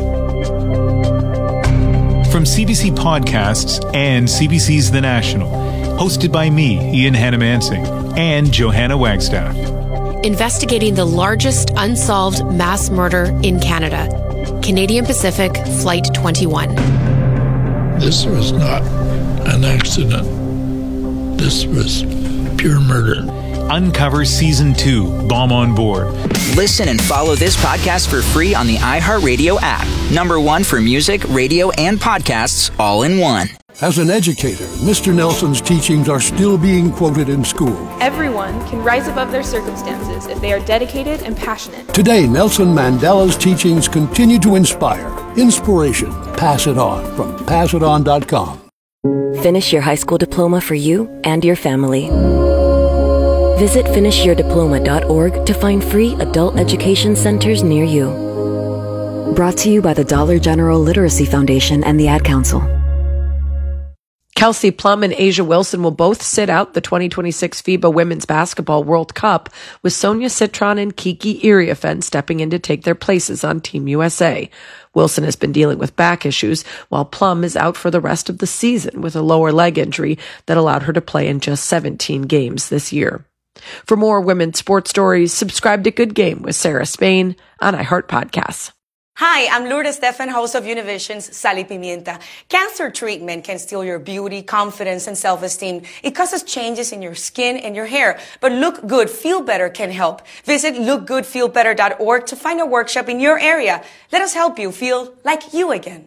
From CBC Podcasts and CBC's The National, hosted by me, Ian Hannamansing, and Johanna Wagstaff. Investigating the largest unsolved mass murder in Canada. Canadian Pacific Flight 21. This was not an accident. This was pure murder. Uncover Season 2, Bomb on Board. Listen and follow this podcast for free on the iHeartRadio app. #1 for music, radio, and podcasts, all in one. As an educator, Mr. Nelson's teachings are still being quoted in school. Everyone can rise above their circumstances if they are dedicated and passionate. Today, Nelson Mandela's teachings continue to inspire. Inspiration. Pass it on from passiton.com. Finish your high school diploma for you and your family. Visit finishyourdiploma.org to find free adult education centers near you. Brought to you by the Dollar General Literacy Foundation and the Ad Council. Kelsey Plum and Asia Wilson will both sit out the 2026 FIBA Women's Basketball World Cup, with Sonia Citron and Kiki Iriafen stepping in to take their places on Team USA. Wilson has been dealing with back issues, while Plum is out for the rest of the season with a lower leg injury that allowed her to play in just 17 games this year. For more women's sports stories, subscribe to Good Game with Sarah Spain on iHeart Podcasts. Hi, I'm Lourdes Stefan, host of Univision's Sal y Pimienta. Cancer treatment can steal your beauty, confidence, and self-esteem. It causes changes in your skin and your hair. But Look Good, Feel Better can help. Visit lookgoodfeelbetter.org to find a workshop in your area. Let us help you feel like you again.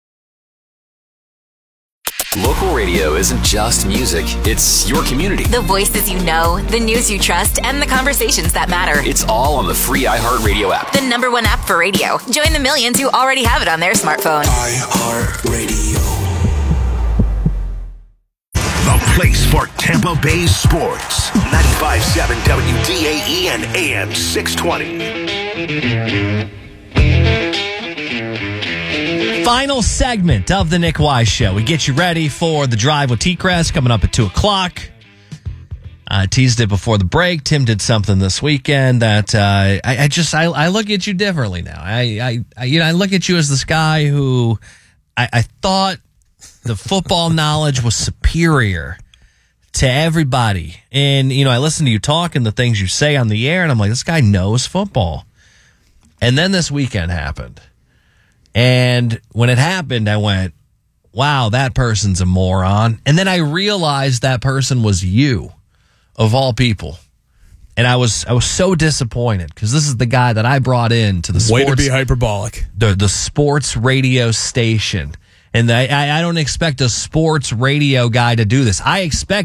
Local radio isn't just music, it's your community. The voices you know, the news you trust, and the conversations that matter. It's all on the free iHeartRadio app. The #1 app for radio. Join the millions who already have it on their smartphone. iHeartRadio. The place for Tampa Bay sports. 95.7 WDAE and AM 620. Final segment of the Nick Wise Show. We get you ready for the drive with T-Crest coming up at 2 o'clock. Teased it before the break. Tim did something this weekend that I look at you differently now. I look at you as this guy who I thought the football knowledge was superior to everybody. And, I listen to you talk and the things you say on the air, and I'm like, this guy knows football. And then this weekend happened. And when it happened, I went, wow, that person's a moron. And then I realized that person was you, of all people. And I was so disappointed because this is the guy that I brought in to the sports. Way to be hyperbolic. The sports radio station. And I don't expect a sports radio guy to do this. I expect